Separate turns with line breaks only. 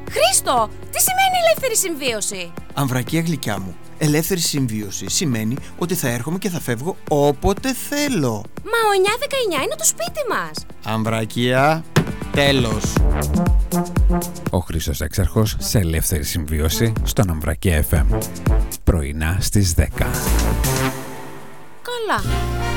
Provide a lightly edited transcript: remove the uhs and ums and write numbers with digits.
Χρήστο, τι σημαίνει ελεύθερη συμβίωση?
Αμβρακία γλυκιά μου, ελεύθερη συμβίωση σημαίνει ότι θα έρχομαι και θα φεύγω όποτε θέλω.
Μα ο 919 είναι το σπίτι μας.
Αμβρακία, τέλος.
Ο Χρήστος Έξαρχος σε ελεύθερη συμβίωση στον Αμβρακία FM. Πρωινά στις 10.
Καλά.